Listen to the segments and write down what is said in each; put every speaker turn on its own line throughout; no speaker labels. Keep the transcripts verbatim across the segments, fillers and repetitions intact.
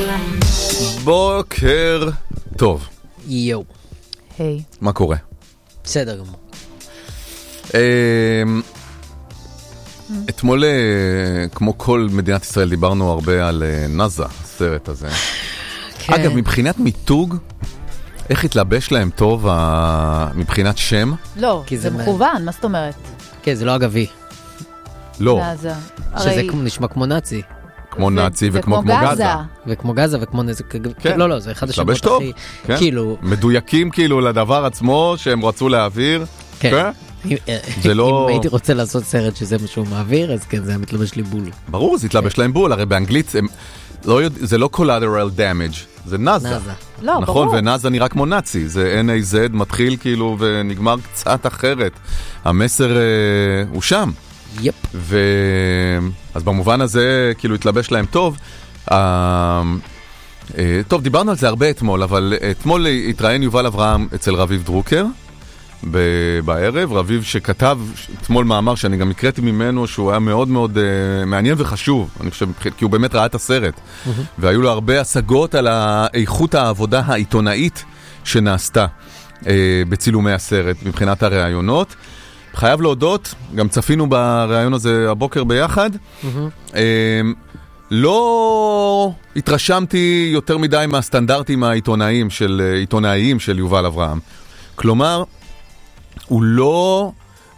בוקר טוב.
יו.
היי.
מה קורה?
בסדר גמור.
אתמול, כמו כל מדינת ישראל, דיברנו הרבה על נאזה, הסרט הזה. אגב, מבחינת מיתוג, איך התלבש להם טוב מבחינת שם?
לא, זה מכוון, מה זאת אומרת?
כן, זה לא אגבי.
לא.
נאזה.
שזה נשמע כמו נאצי.
כמו נאצי וכמו גזה.
וכמו גזה וכמו נזק. לא, לא, זה אחד השמות הכי... כאילו...
מדויקים כאילו לדבר עצמו שהם רצו להעביר.
כן. אם הייתי רוצה לעשות סרט שזה מה שהוא מעביר, אז כן, זה היה מתלבש לי בול.
ברור, זה התלבש להם בול. הרי באנגלית זה לא collateral damage, זה נאזה. נכון, ונאזה נראה כמו נאצי. זה אן איי זד מתחיל כאילו ונגמר קצת אחרת. המסר הוא שם.
יפ.
ו... אז במובן הזה כאילו התלבש להם טוב. טוב, דיברנו על זה הרבה אתמול, אבל אתמול התראיין יובל אברהם אצל רביב דרוקר בערב, רביב שכתב אתמול מאמר שאני גם הקראתי ממנו, שהוא היה מאוד מאוד מעניין וחשוב, אני חושב, כי הוא באמת ראה את הסרט, והיו לו הרבה השגות על איכות העבודה העיתונאית שנעשתה בצילומי הסרט מבחינת הראיונות. חייב להודות, גם צפינו בראיון הזה הבוקר ביחד, לא התרשמתי יותר מדי מהסטנדרטים העיתונאיים של, עיתונאיים של יובל אברהם. כלומר, הוא לא,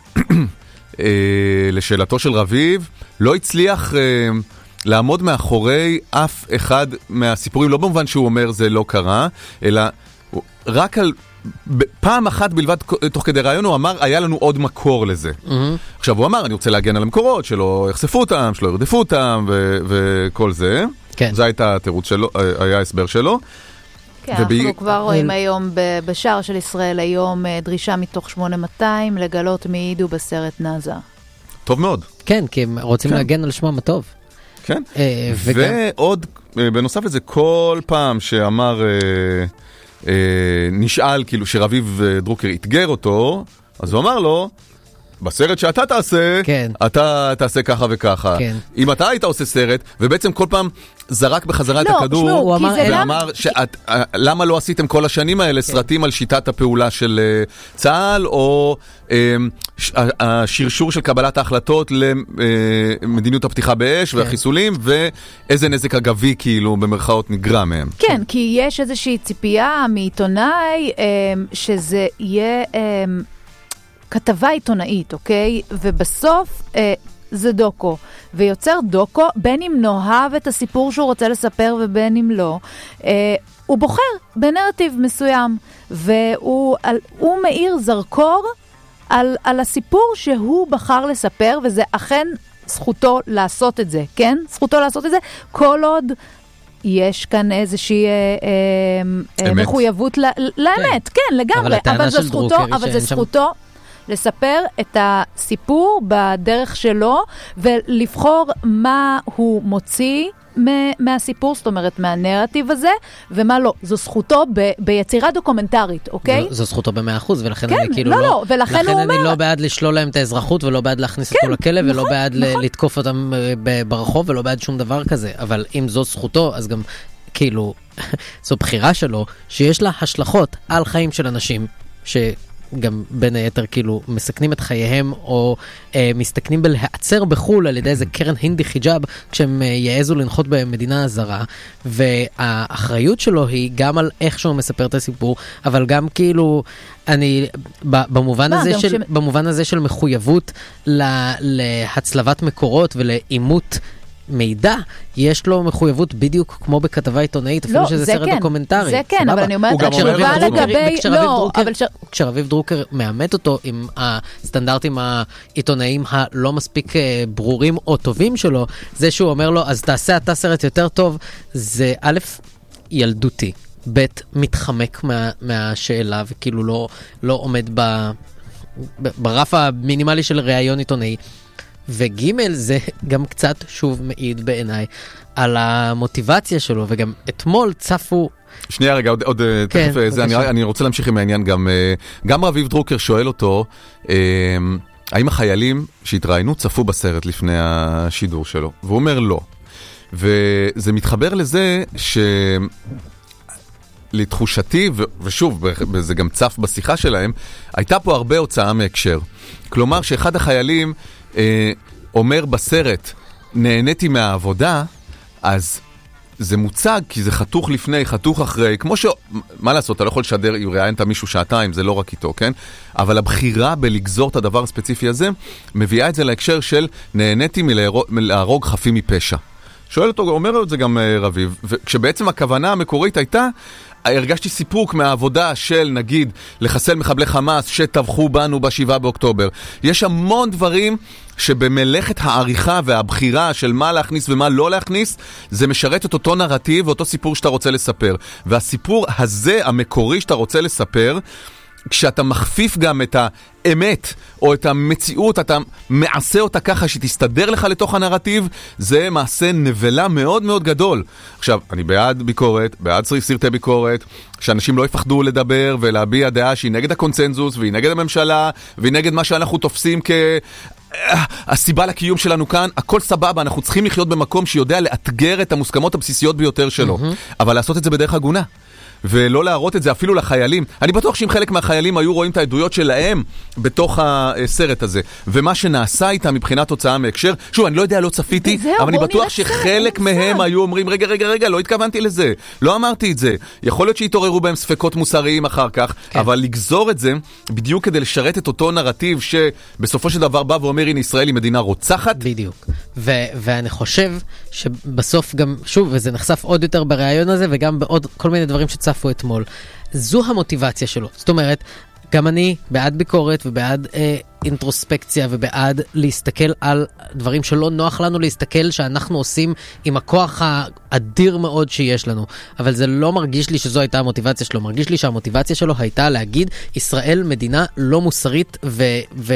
לשאלתו של רביב, לא הצליח לעמוד מאחורי אף אחד מהסיפורים, לא במובן שהוא אומר זה לא קרה, אלא רק על... פעם אחת בלבד תוך כדי רעיון הוא אמר, היה לנו עוד מקור לזה. עכשיו הוא אמר, אני רוצה להגן על המקורות, שלא יחשפו אותם, שלא ירדפו אותם וכל זה. זה הייתה התירוץ שלו, היה הסבר שלו.
כן, אנחנו כבר רואים היום בשער של ישראל, היום דרישה מתוך שמונה מאתיים לגלות מי העידו בסרט נאזה.
טוב מאוד.
כן, כי הם רוצים להגן על שמם הטוב.
כן. ועוד, בנוסף לזה, כל פעם שאמר... נשאל כאילו שרביב דרוקר התגר אותו, אז הוא אמר לו, בסרט שאתה תעשה,
כן.
אתה תעשה ככה וככה.
כן.
אם אתה היית עושה סרט, ובעצם כל פעם זרק בחזרה את
לא,
הכדור,
שמו,
ואמר, שאת, למה לא עשיתם כל השנים האלה כן. סרטים על שיטת הפעולה של uh, צה"ל, או uh, ש, uh, השרשור של קבלת ההחלטות למדיניות הפתיחה באש כן. והחיסולים, ואיזה נזק אגבי כאילו במרכאות נגרע מהם.
כן, כי יש איזושהי ציפייה מעיתונאי um, שזה יהיה... Um, כתבה עיתונאית, אוקיי? ובסוף אה, זה דוקו. ויוצר דוקו, בין אם נאהב את הסיפור שהוא רוצה לספר ובין אם לא, אה, הוא בוחר בנרטיב מסוים. והוא על, הוא מאיר זרקור על, על הסיפור שהוא בחר לספר, וזה אכן זכותו לעשות את זה, כן? זכותו לעשות את זה, כל עוד... יש כאן איזושהי אה, אה, מחויבות ל, לאמת, כן, כן לגמרי.
אבל,
אבל, זה זכותו, אבל זה זכותו לספר את הסיפור בדרך שלו, ולבחור מה הוא מוציא מהסיפור, זאת אומרת, מהנרטיב הזה, ומה לא. זו זכותו ב- ביצירה דוקומנטרית, אוקיי?
זו זכותו במאה אחוז, ולכן
כן,
אני כאילו
לא,
לא...
לא, ולכן
לכן
הוא
אני
אומר...
לא בעד לשלול להם את האזרחות, ולא בעד להכניס
כן,
אותו לכלא,
נכון,
ולא בעד
נכון.
לתקוף אותם ברחוב, ולא בעד שום דבר כזה. אבל אם זו זכותו, אז גם כאילו, זו בחירה שלו, שיש לה השלכות על חיים של אנשים, ש... גם בין היתר כאילו מסכנים את חייהם או אה, מסתכנים בלהעצר בחול על ידי איזה קרן הינדי חיג'אב כשהם אה, יעזו לנחות במדינה זרה, והאחריות שלו היא גם על איך שהוא מספר את הסיפור, אבל גם כאילו אני במובן מה, הזה של ש... במובן הזה של מחויבות לה, להצלבת מקורות ולאימות מידע, יש לו מחויבות בדיוק כמו בכתבה עיתונאית, אפילו שזה סרט דוקומנטרי.
זה כן, אבל אני אומרת, התשובה לגבי...
כשרביב דרוקר מאמת אותו עם הסטנדרטים העיתונאיים הלא מספיק ברורים או טובים שלו, זה שהוא אומר לו, אז תעשה אתה סרט יותר טוב, זה א', ילדותי, ב', מתחמק מהשאלה, וכאילו לא עומד ברף המינימלי של ראיון עיתונאי, וגימל זה גם קצת שוב מעיד בעיניי על המוטיבציה שלו, וגם אתמול צפו...
שנייה רגע, עוד, עוד כן, תכף, זה, אני, אני רוצה להמשיך עם העניין גם, גם רביב דרוקר שואל אותו, האם החיילים שהתראינו צפו בסרט לפני השידור שלו? והוא אומר לא. וזה מתחבר לזה ש... לתחושתי, ו- ושוב, זה גם צף בשיחה שלהם, הייתה פה הרבה הוצאה מהקשר. כלומר, שאחד החיילים אה, אומר בסרט, נהניתי מהעבודה, אז זה מוצג, כי זה חתוך לפני, חתוך אחרי, כמו ש... מה לעשות, אתה לא יכול לשדר, ראיינת מישהו שעתיים, זה לא רק איתו, כן? אבל הבחירה בלגזור את הדבר הספציפי הזה, מביאה את זה להקשר של נהניתי מלהרוג חפים מפשע. שואל אותו, אומר את זה גם רביב, וכשבעצם הכוונה המקורית הייתה, הרגשתי סיפוק מהעבודה של, נגיד, לחסל מחבלי חמאס שטבחו בנו בשבעה באוקטובר. יש המון דברים שבמלאכת העריכה והבחירה של מה להכניס ומה לא להכניס, זה משרת את אותו נרטיב ואותו סיפור שאתה רוצה לספר. והסיפור הזה, המקורי שאתה רוצה לספר, כשאתה מכפיף גם את האמת או את המציאות, אתה מעשה אותה ככה שתסתדר לך לתוך הנרטיב, זה מעשה נבלה מאוד מאוד גדול. עכשיו, אני בעד ביקורת, בעד סרטי ביקורת, שאנשים לא יפחדו לדבר ולהביע דעה שהיא נגד הקונצנזוס, והיא נגד הממשלה, והיא נגד מה שאנחנו תופסים כ... הסיבה לקיום שלנו כאן, הכל סבבה, אנחנו צריכים לחיות במקום שיודע לאתגר את המוסכמות הבסיסיות ביותר שלו. Mm-hmm. אבל לעשות את זה בדרך הגונה. ולא להראות את זה אפילו לחיילים. אני בטוח שאם חלק מהחיילים היו רואים את העדויות שלהם בתוך הסרט הזה, ומה שנעשה איתה מבחינת הוצאה מהקשר, שוב, אני לא יודע, לא צפיתי, אבל אני בטוח שחלק מהם היו אומרים, רגע, רגע, רגע, לא התכוונתי לזה, לא אמרתי את זה. יכול להיות שהתעוררו בהם ספקות מוסריים אחר כך, אבל לגזור את זה בדיוק כדי לשרת את אותו נרטיב שבסופו של דבר בא ואומר, הנה ישראל היא מדינה רוצחת.
בדיוק. ואני חושב שבסוף גם, שוב, וזה נחשף עוד יותר ברעיון הזה, וגם בעוד כל מיני דברים שצפו אתמול. זו המוטיבציה שלו. זאת אומרת, גם אני בעד ביקורת ובעד אה, אינטרוספקציה ובעד להסתכל על דברים שלא נוח לנו להסתכל שאנחנו עושים עם הכוח האדיר מאוד שיש לנו. אבל זה לא מרגיש לי שזו הייתה המוטיבציה שלו. מרגיש לי שהמוטיבציה שלו הייתה להגיד ישראל מדינה לא מוסרית ו-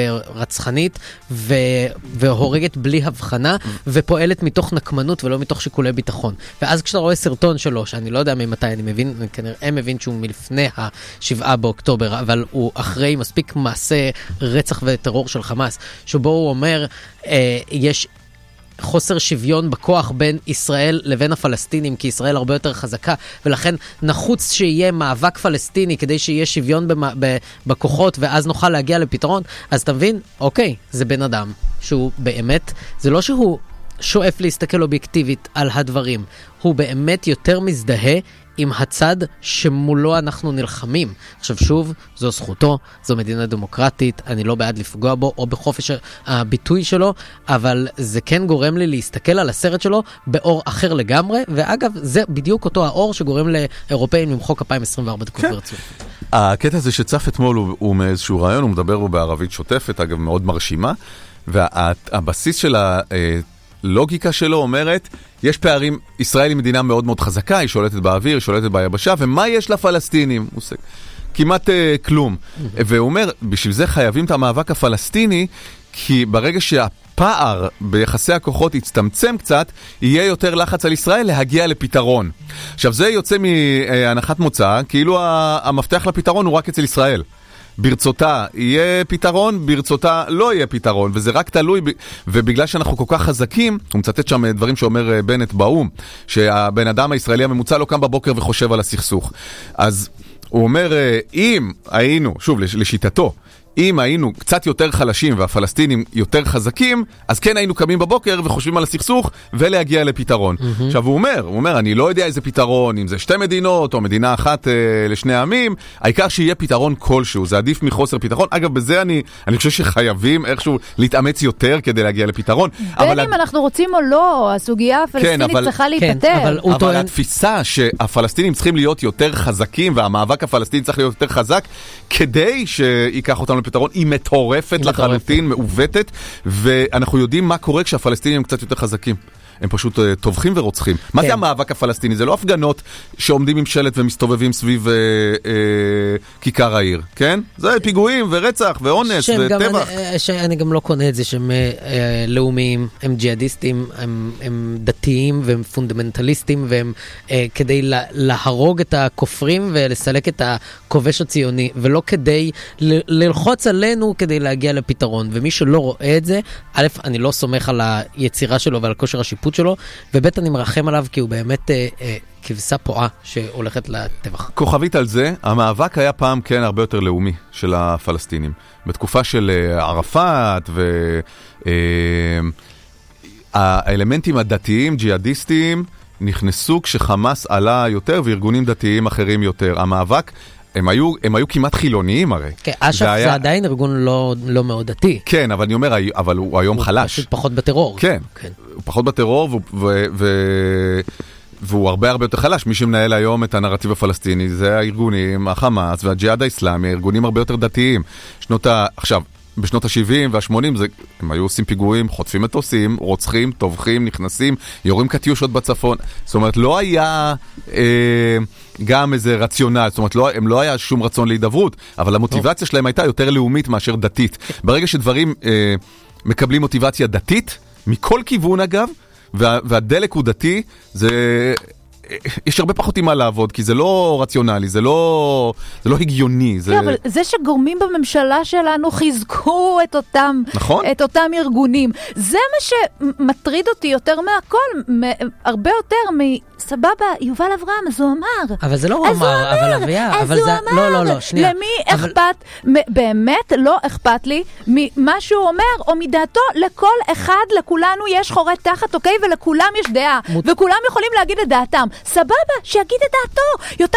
ורצחנית ו- והורגת בלי הבחנה ופועלת מתוך נקמנות ולא מתוך שיקולי ביטחון. ואז כשאתה רואה סרטון שלו, שאני לא יודע ממתי, אני מבין, אני כנראה מבין שהוא מלפני השבעה באוקטובר, אבל הוא אחרי מספיק מעשה רצח וטרור של חמאס, שבו הוא אומר, אה, יש חוסר שוויון בכוח בין ישראל לבין הפלסטינים, כי ישראל הרבה יותר חזקה, ולכן נחוץ שיהיה מאבק פלסטיני כדי שיהיה שוויון במה, ב, בכוחות, ואז נוכל להגיע לפתרון. אז אתה מבין? אוקיי, זה בן אדם שהוא באמת, זה לא שהוא שואף להסתכל אובייקטיבית על הדברים, הוא באמת יותר מזדהה עם הצד שמולו אנחנו נלחמים. עכשיו שוב, זו זכותו, זו מדינה דמוקרטית, אני לא בעד לפגוע בו או בחופש הביטוי שלו, אבל זה כן גורם לי להסתכל על הסרט שלו באור אחר לגמרי, ואגב, זה בדיוק אותו האור שגורם לאירופאים למחוק אלפיים עשרים וארבע דקות ברצוף.
הקטע הזה שצף אתמול הוא, הוא מאיזשהו רעיון, הוא מדבר בו בערבית שוטפת, אגב מאוד מרשימה, והבסיס של ה... לוגיקה שלו אומרת, יש פערים, ישראל היא מדינה מאוד מאוד חזקה, היא שולטת באוויר, היא שולטת ביבשה, ומה יש לפלסטינים? הוא עושה כמעט uh, כלום. והוא אומר, בשביל זה חייבים את המאבק הפלסטיני, כי ברגע שהפער ביחסי הכוחות יצטמצם קצת, יהיה יותר לחץ על ישראל להגיע לפתרון. עכשיו, זה יוצא מהנחת מוצא, כאילו המפתח לפתרון הוא רק אצל ישראל. ברצותה יהיה פתרון, ברצותה לא יהיה פתרון, וזה רק תלוי, ובגלל שאנחנו כל כך חזקים, הוא מצטט שם דברים שאומר בנט באום, שהבן אדם הישראלי הממוצע לא קם בבוקר וחושב על הסכסוך. אז הוא אומר, אם היינו, שוב, לשיטתו, אם היינו קצת יותר חלשים והפלסטינים יותר חזקים, אז כן היינו קמים בבוקר וחושבים על הסכסוך ולהגיע לפתרון. Mm-hmm. עכשיו הוא אומר, הוא אומר, אני לא יודע איזה פתרון, אם זה שתי מדינות או מדינה אחת אה, לשני עמים, העיקר שיהיה פתרון כלשהו, זה עדיף מחוסר פתרון. אגב, בזה אני, אני חושב שחייבים איכשהו להתאמץ יותר כדי להגיע לפתרון.
בין אבל אם אנחנו רוצים או לא, הסוגיה הפלסטינית כן, אבל, צריכה להיפטר.
כן, אבל
אבל
טוען...
התפיסה שהפלסטינים צריכים להיות יותר חזקים, והמאבק הפלסטיני צריך להיות יותר חזק, כדי שיקח אותנו לפתרון, היא מטורפת לחלוטין, מעוותת, ואנחנו יודעים מה קורה כשהפלסטינים קצת יותר חזקים. הם פשוט טובחים ורוצחים. מה זה המאבק הפלסטיני? זה לא הפגנות שעומדים עם שלט ומסתובבים סביב כיכר העיר, כן? זה פיגועים ורצח ואונס וטבח.
שאני גם לא קונה את זה שהם לאומיים, הם ג'יהאדיסטים, הם דתיים והם פונדמנטליסטים, והם כדי להרוג את הכופרים ולסלק את הכובש הציוני, ולא כדי ללחוץ עלינו כדי להגיע לפתרון. ומי שלא רואה את זה, א', אני לא סומך על היצירה שלו ועל כושר השיפוט השיפוט שלו, ובית אני מרחם עליו כי הוא באמת אה, אה, כבשה פועה שהולכת לטבח.
כוכבית על זה, המאבק היה פעם כן הרבה יותר לאומי של הפלסטינים. בתקופה של אה, ערפאת ו... אה, האלמנטים הדתיים, ג'יהאדיסטיים, נכנסו כשחמאס עלה יותר וארגונים דתיים אחרים יותר. המאבק, הם היו, הם היו כמעט חילוניים הרי.
כן, אש"ף זה, היה... זה עדיין ארגון לא, לא מאוד דתי.
כן, אבל אני אומר, אבל הוא היום
הוא
חלש.
פשוט פחות בטרור.
כן, כן. הוא פחות בטרור ו... ו... ו... והוא הרבה הרבה יותר חלש. מי שמנהל היום את הנרטיב הפלסטיני זה הארגונים, החמאס והג'יהאד האסלאמי, ארגונים הרבה יותר דתיים. שנות ה... עכשיו, בשנות ה-שבעים וה-שמונים זה... הם היו עושים פיגועים, חוטפים מטוסים, רוצחים, טובחים, נכנסים, יורים קטיושות בצפון. זאת אומרת, לא היה אה, גם איזה רציונל, זאת אומרת, לא, הם לא היה שום רצון להידברות, אבל המוטיבציה שלהם הייתה יותר לאומית מאשר דתית. ברגע שדברים אה, מקבלים מוטיבציה דתית, מכל כיוון אגב, וה, והדלק הוא דתי, זה... יש הרבה פחות עם מה לעבוד, כי זה לא רציונלי, זה לא, זה לא הגיוני. זה...
כן, אבל זה שגורמים בממשלה שלנו חיזקו את אותם,
נכון.
את אותם ארגונים, זה מה שמטריד אותי יותר מהכל, הרבה יותר מסבבה, יובל אברהם, אז הוא אמר.
אבל זה לא הוא אמר, אבל אביה,
אז
אבל
הוא
זה...
אמר.
לא, לא, לא, שנייה.
למי
אבל...
אכפת, באמת לא אכפת לי, ממה שהוא אומר, או מדעתו, לכל אחד, לכולנו יש חורי תחת, אוקיי? ולכולם יש דעה,
מות...
וכולם יכולים להגיד את דעתם. סבבה, שיגיד את דעתו. יותר